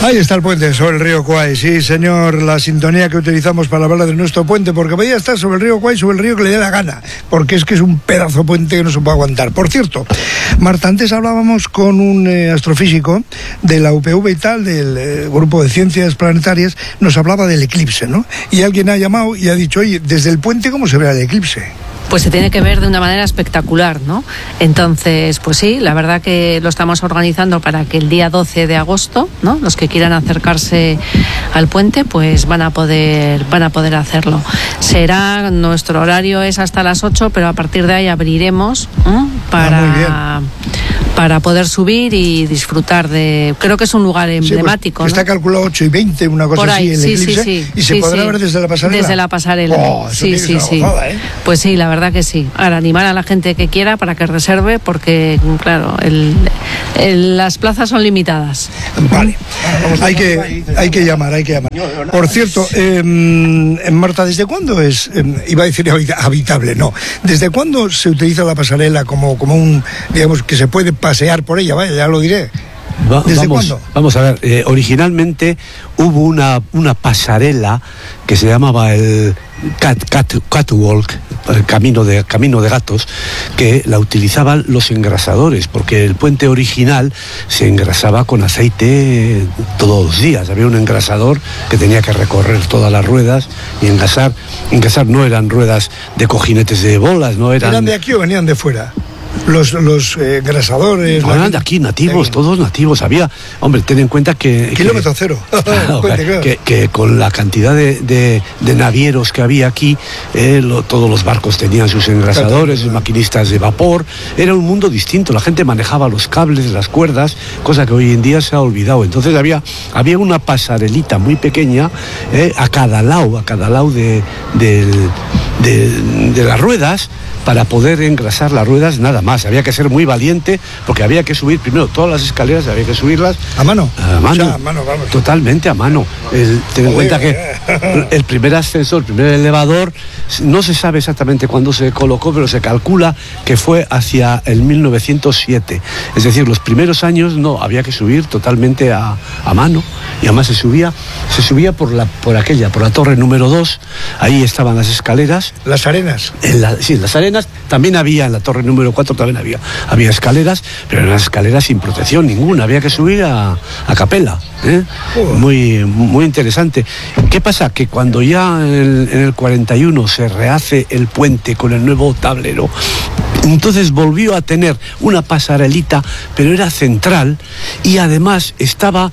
Ahí está el puente sobre el río Kwai, sí señor, la sintonía que utilizamos para hablar de nuestro puente, porque podía estar sobre el río Kwai, sobre el río que le dé la gana, porque es que es un pedazo de puente que no se puede aguantar. Por cierto, Marta, antes hablábamos con un astrofísico de la UPV y tal, del Grupo de Ciencias Planetarias, nos hablaba del eclipse, ¿no? Y alguien ha llamado y ha dicho, oye, desde el puente, ¿cómo se ve el eclipse? Pues se tiene que ver de una manera espectacular, ¿no? Entonces, pues sí, la verdad que lo estamos organizando para que el día 12 de agosto, ¿no?, los que quieran acercarse al puente, pues van a poder hacerlo. Nuestro horario es hasta las 8, pero a partir de ahí abriremos para poder subir y disfrutar de... Creo que es un lugar emblemático, pues está, ¿no?, calculado 8:20, una cosa por ahí, así, el eclipse, sí, y se podrá ver desde la pasarela. Desde la pasarela. Sí. Gozada, ¿eh? Pues sí, la verdad que sí. Ahora, animar a la gente que quiera para que reserve, porque, claro, las plazas son limitadas. Vale. Hay que llamar. Por cierto, Marta, ¿desde cuándo es, iba a decir habitable, no, ¿desde cuándo se utiliza la pasarela como un, digamos, que se puede pasear por ella? Vaya, ya lo diré. ¿Desde cuándo? Vamos a ver, originalmente hubo una pasarela que se llamaba el catwalk, el camino de gatos, que la utilizaban los engrasadores, porque el puente original se engrasaba con aceite todos los días. Había un engrasador que tenía que recorrer todas las ruedas y engrasar no eran ruedas de cojinetes de bolas, no eran... ¿Eran de aquí o venían de fuera? Los engrasadores... No, eran de aquí, nativos, todos nativos. Había, hombre, ten en cuenta que... Kilómetro cero. Claro, que con la cantidad de navieros que había aquí, todos los barcos tenían sus engrasadores, sus maquinistas de vapor. Era un mundo distinto. La gente manejaba los cables, las cuerdas, cosa que hoy en día se ha olvidado. Entonces había una pasarelita muy pequeña a cada lado de las ruedas, para poder engrasar las ruedas, nada más. Había que ser muy valiente, porque había que subir primero todas las escaleras, había que subirlas a mano. O sea, a mano, vamos. Totalmente a mano. Ten en cuenta que el primer ascensor, el primer elevador, no se sabe exactamente cuándo se colocó, pero se calcula que fue hacia el 1907. Es decir, los primeros años no, había que subir totalmente a mano, y además se subía por la torre número 2, ahí estaban las escaleras. Las arenas. Sí, las arenas. También había en la torre número 4, también había escaleras, pero eran escaleras sin protección ninguna, había que subir a capela. Muy, muy interesante. ¿Qué pasa? Que cuando ya en el 41 se rehace el puente con el nuevo tablero, entonces volvió a tener una pasarelita, pero era central, y además estaba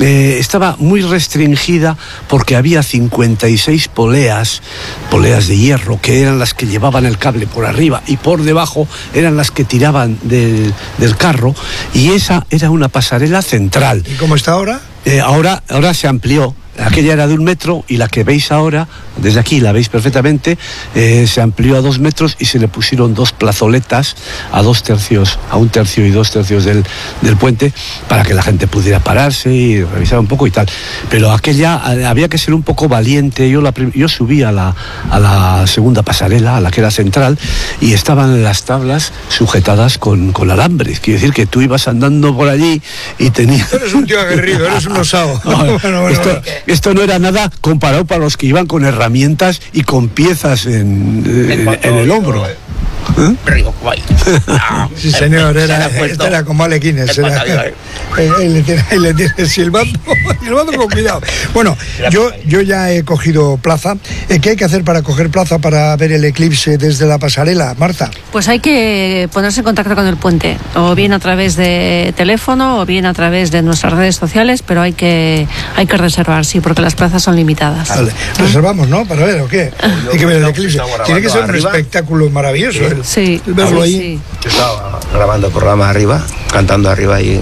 muy restringida, porque había 56 poleas de hierro, que eran las que llevaban el cable por arriba, y por debajo eran las que tiraban del carro, y esa era una pasarela central. ¿Y cómo está ahora? Ahora se amplió. Aquella era de 1 metro, y la que veis ahora, desde aquí la veis perfectamente, se amplió a 2 metros y se le pusieron 2 plazoletas a 1 tercio y 2 tercios del puente, para que la gente pudiera pararse y revisar un poco y tal. Pero aquella había que ser un poco valiente. Yo subí a la segunda pasarela, a la que era central, y estaban las tablas sujetadas con alambres. Quiere decir que tú ibas andando por allí y tenías... Eres un tío aguerrido, eres un osado. Esto no era nada comparado para los que iban con herramientas y con piezas en el hombro. Río Kwai. Sí, señor, era como Alequines. Él le tiene silbando con cuidado. Bueno, yo ya he cogido plaza. ¿Qué hay que hacer para coger plaza para ver el eclipse desde la pasarela, Marta? Pues hay que ponerse en contacto con el puente, o bien a través de teléfono, o bien a través de nuestras redes sociales, pero hay que reservar, sí, porque las plazas son limitadas. Vale. ¿Reservamos, no? ¿Para ver o qué? Hay que ver el eclipse. Tiene que ser un espectáculo maravilloso. Sí, verlo ahí. Sí. Yo estaba grabando programa arriba, cantando arriba, y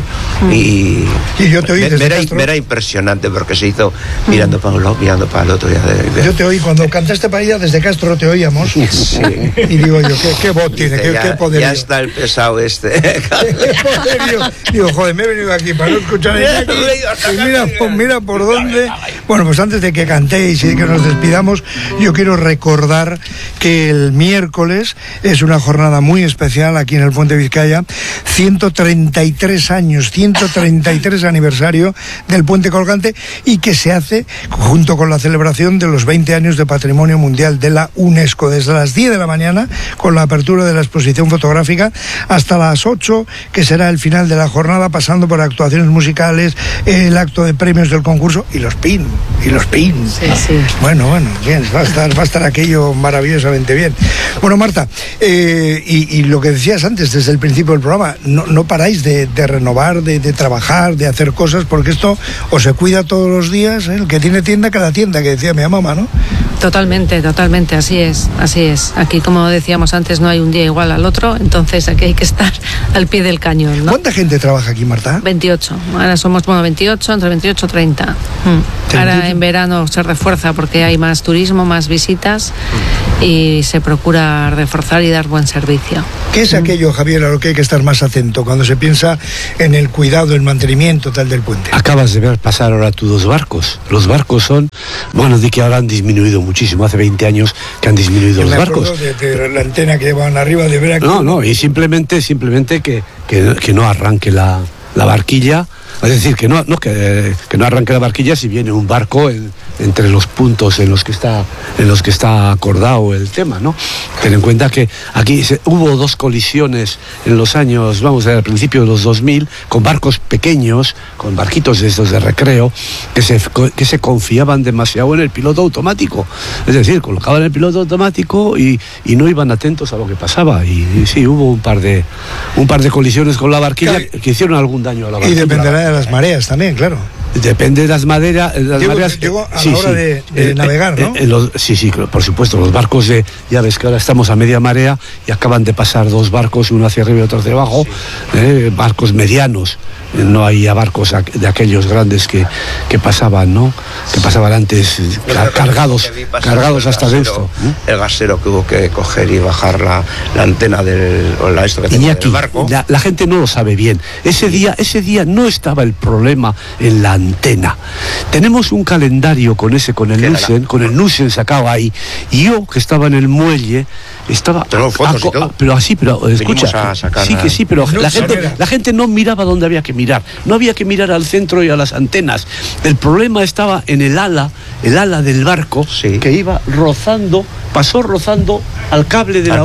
yo te oí era impresionante, porque se hizo mirando para un lado, mirando para el otro. Yo te oí, cuando cantaste para ella, desde Castro te oíamos. Sí. Y digo yo, ¿qué voz tiene? ¿Qué poderío? Ya está el pesado este. Digo, joder, me he venido aquí para no escuchar a ella. Y mira por dónde. Bueno, pues antes de que cantéis y de que nos despidamos, yo quiero recordar que el miércoles es una jornada muy especial aquí en el Puente Vizcaya, 133 años, 133 aniversario del Puente Colgante, y que se hace junto con la celebración de los 20 años de Patrimonio Mundial de la UNESCO, desde las 10 de la mañana con la apertura de la exposición fotográfica hasta las 8, que será el final de la jornada, pasando por actuaciones musicales, el acto de premios del concurso y los pins. Sí, sí. Bueno, bien, va a estar aquello maravillosamente bien. Bueno, Marta, y lo que decías antes, desde el principio del programa, no paráis de renovar, de trabajar, de hacer cosas, porque esto os se cuida todos los días, ¿eh? El que tiene tienda, cada tienda, que decía mi mamá, ¿no? Totalmente, así es. Aquí, como decíamos antes, no hay un día igual al otro, entonces aquí hay que estar al pie del cañón, ¿no? ¿Cuánta gente trabaja aquí, Marta? 28, ahora somos 28, entre 28 y 30. Ahora en verano se refuerza porque hay más turismo, más visitas y se procura reforzar y dar buen servicio. ¿Qué es aquello, Javier, a lo que hay que estar más atento cuando se piensa en el cuidado, el mantenimiento tal del puente? Acabas de ver pasar ahora tus 2 barcos. Los barcos son, bueno, de que ahora han disminuido muchísimo. Hace 20 años que han disminuido los barcos. De la antena que llevaban arriba de ver aquí. No, y simplemente que no arranque la barquilla. Es decir, que no arranque la barquilla si viene un barco entre los puntos en los que está acordado el tema, ¿no? Ten en cuenta que aquí hubo 2 colisiones en los años, al principio de los 2000, con barcos pequeños, con barquitos de estos de recreo, que se confiaban demasiado en el piloto automático. Es decir, colocaban el piloto automático y no iban atentos a lo que pasaba. Y sí, hubo un par de colisiones con la barquilla que hicieron algún daño a la barquilla. Y dependerá de las mareas también, claro. Depende de las mareas. Llego a la hora de navegar, ¿no? Sí, por supuesto. Los barcos ya ves que ahora estamos a media marea y acaban de pasar 2 barcos, uno hacia arriba y otro hacia abajo, barcos medianos. No hay barcos de aquellos grandes que pasaban, ¿no? Que pasaban antes cargados hasta dentro. El gasero que hubo que coger y bajar la antena del barco. La gente no lo sabe bien. Ese día no estaba el problema en la antena. Tenemos un calendario con el Nusen sacado ahí, y yo que estaba en el muelle estaba fotos y todo. pero escucha, pero la gente no miraba donde había que mirar. No había que mirar al centro y a las antenas. El problema estaba en el ala del barco, que iba pasó rozando al cable de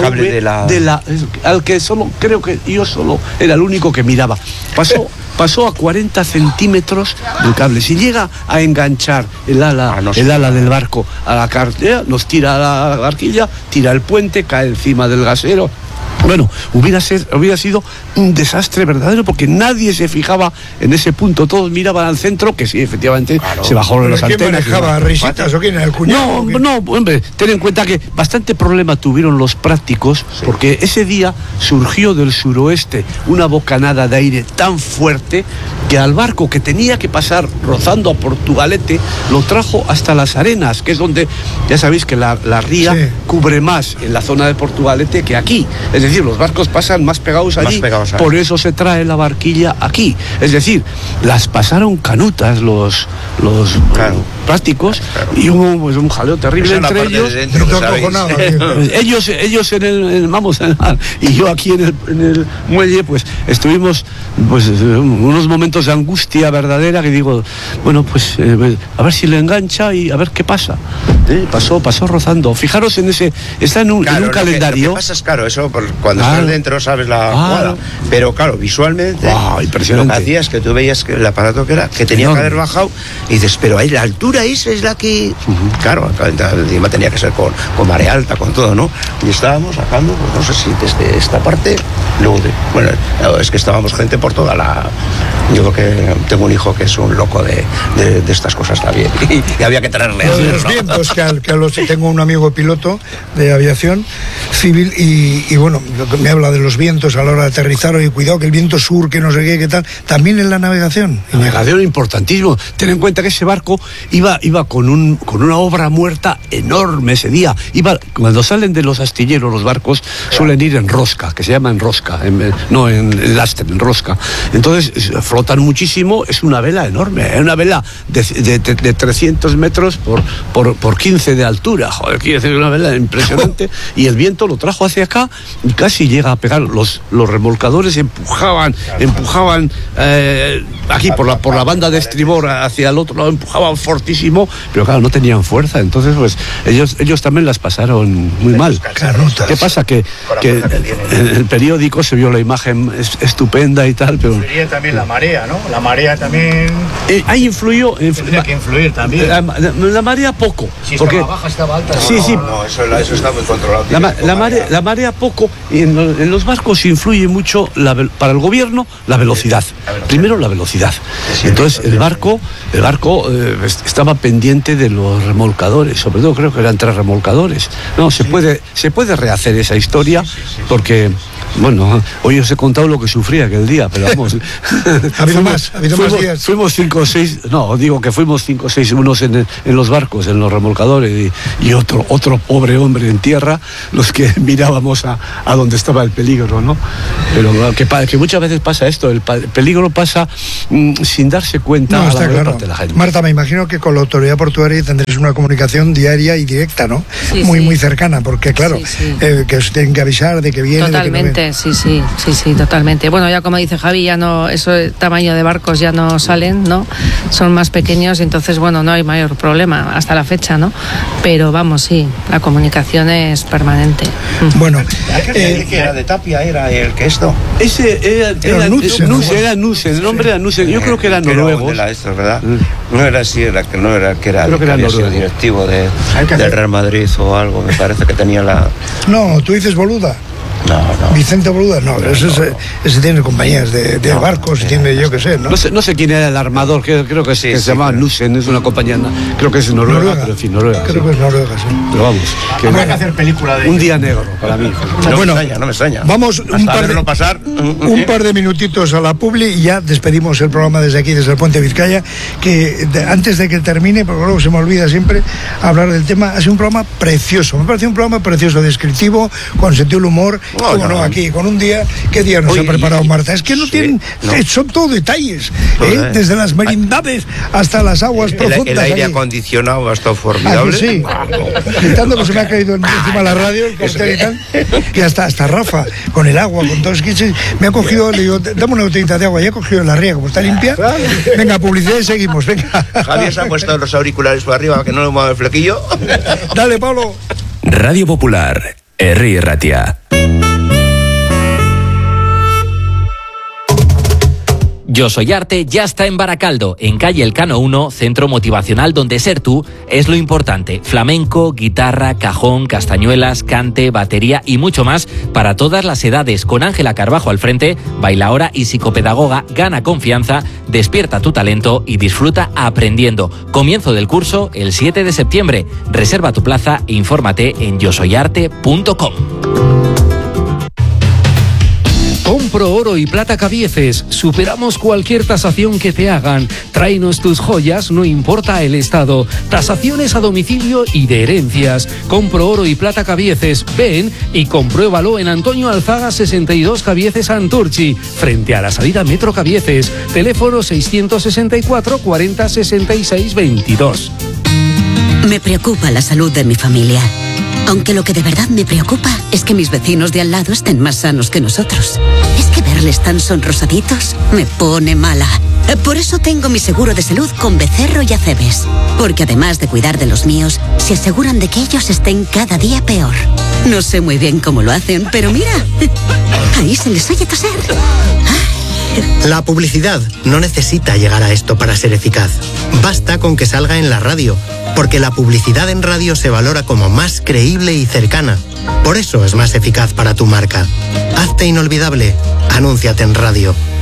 al que creo que yo solo era el único que miraba. Pasó a 40 centímetros del cable. Si llega a enganchar el ala del barco a la cartera, nos tira la barquilla, tira el puente, cae encima del gasero. Bueno, hubiera sido un desastre verdadero, porque nadie se fijaba en ese punto. Todos miraban al centro, que sí, efectivamente, se bajaron las antenas. ¿Quién manejaba? ¿Risitas o quién era el cuñado? No, hombre, ten en cuenta que bastante problema tuvieron los prácticos, porque ese día surgió del suroeste una bocanada de aire tan fuerte que al barco, que tenía que pasar rozando a Portugalete, lo trajo hasta las Arenas, que es donde, ya sabéis que la ría cubre más en la zona de Portugalete que aquí. Es decir, los barcos pasan más pegados allí, por eso se trae la barquilla aquí. Es decir, las pasaron canutas los prácticos, y hubo un jaleo terrible entre ellos. Ellos en el y yo aquí en el muelle, pues estuvimos unos momentos de angustia verdadera, que digo, bueno, pues a ver si le engancha y a ver qué pasa. Pasó rozando. Fijaros en ese, está en un calendario. Lo que pasa es, eso cuando estás dentro sabes la jugada, pero claro, visualmente lo que hacías, que tú veías que el aparato que tenía que haber bajado, y dices, pero ahí la altura esa es la que... Claro, encima tenía que ser con marea alta, con todo, ¿no? Y estábamos sacando, pues no sé si desde esta parte, es que estábamos gente por toda la... Yo creo que tengo un hijo que es un loco de estas cosas también, y había que traerle los vientos, tengo un amigo piloto de aviación civil y bueno, me habla de los vientos a la hora de aterrizar, y cuidado que el viento sur, que no sé qué tal, también en la navegación. Navegación importantísimo. Ten en cuenta que ese barco iba con una obra muerta enorme ese día. Cuando salen de los astilleros los barcos suelen ir en rosca, que se llama en rosca, no en lastre, en rosca. Entonces flotan muchísimo, es una vela enorme, es una vela de 300 metros por 15 de altura. Joder, quiere decir, una vela impresionante. Y el viento lo trajo hacia acá y casi llega a pegar. Los remolcadores empujaban aquí por la banda de estribor hacia el otro lado, empujaban fortísimo, pero claro, no tenían fuerza. Entonces pues ellos también las pasaron muy mal. ¿Qué pasa? Que en el periódico se vio la imagen estupenda y tal, pero influiría también la marea, ¿no? La marea también ahí influyó. Tendría que influir también. La marea poco. Si estaba baja, estaba alta. Sí. No, eso está muy controlado. La marea poco, y en los barcos influye mucho para el gobierno la velocidad. Primero la velocidad. Entonces el barco estaba pendiente de los remolcadores, sobre todo creo que eran 3 remolcadores. No, se puede rehacer esa historia, porque bueno, hoy os he contado lo que sufrí aquel día, pero vamos. ¿Ha habido más días? Fuimos 5 o 6, no, digo que fuimos 5 o 6 unos en los barcos, en los remolcadores, y otro pobre hombre en tierra, los que mirábamos a donde estaba el peligro, ¿no? Pero que muchas veces pasa esto, el peligro pasa sin darse cuenta a la mayor parte de la gente. Marta, me imagino que con la autoridad portuaria tendréis una comunicación diaria y directa, ¿no? Sí, muy cercana, porque claro, que os tienen que avisar de que viene. Totalmente, sí, totalmente. Bueno, ya como dice Javi, ya no, eso tamaño de barcos ya no salen, ¿no? Son más pequeños, entonces bueno, no hay mayor problema hasta la fecha, ¿no? Pero vamos, sí, la comunicación es permanente. Bueno, ¿qué era de Tapia? ¿Era el que esto? Ese era Nusen, el nombre era Nusen, yo creo que era noruego. ¿Verdad? No era así, que era directivo del Real Madrid o algo, me parece que tenía la... No, tú dices Boluda. No. Vicente Boluda, no. Ese tiene compañías de barcos, tiene yo que sé, ¿no? No sé quién era el armador, creo que se llamaba Nusen, es una compañía, creo que es Noruega, pero en fin, Noruega. Creo que es Noruega, sí. Pero vamos, habrá que hacer película de un día negro para mí. No me extraña. Vamos un par de minutitos a la publi y ya despedimos el programa desde aquí, desde el Puente Vizcaya, que antes de que termine, porque luego se me olvida siempre hablar del tema, ha sido un programa precioso, me parece un programa precioso, descriptivo, con sentido del humor. No, aquí, con un día, ¿qué día nos ha preparado Marta? Es que son todo detalles, desde las merindades hasta las aguas profundas. El aire acondicionado ha estado formidable. Sí, quitando que se me ha caído encima la radio, el cartel y tal, que hasta Rafa, con el agua, con todo, es que me ha cogido, le digo, dame una botellita de agua, ya he cogido la ría, como está limpia. Venga, publicidad y seguimos, venga. Javier se ha puesto los auriculares por arriba, que no le mueva el flequillo. Dale, Pablo. Radio Popular, Herri Ratia. Yo Soy Arte ya está en Baracaldo, en calle Elcano 1, centro motivacional donde ser tú es lo importante. Flamenco, guitarra, cajón, castañuelas, cante, batería y mucho más para todas las edades. Con Ángela Carbajo al frente, bailaora y psicopedagoga, gana confianza, despierta tu talento y disfruta aprendiendo. Comienzo del curso el 7 de septiembre. Reserva tu plaza e infórmate en yosoyarte.com. Compro Oro y Plata Cabieces. Superamos cualquier tasación que te hagan. Tráenos tus joyas, no importa el estado. Tasaciones a domicilio y de herencias. Compro Oro y Plata Cabieces. Ven y compruébalo en Antonio Alzaga 62 Cabieces Anturchi, frente a la salida Metro Cabieces. Teléfono 664 40 66 22. Me preocupa la salud de mi familia. Aunque lo que de verdad me preocupa es que mis vecinos de al lado estén más sanos que nosotros. Es que verles tan sonrosaditos me pone mala. Por eso tengo mi seguro de salud con Becerro y Acebes. Porque además de cuidar de los míos, se aseguran de que ellos estén cada día peor. No sé muy bien cómo lo hacen, pero mira, ahí se les oye toser. La publicidad no necesita llegar a esto para ser eficaz. Basta con que salga en la radio, porque la publicidad en radio se valora como más creíble y cercana. Por eso es más eficaz para tu marca. Hazte inolvidable. Anúnciate en radio.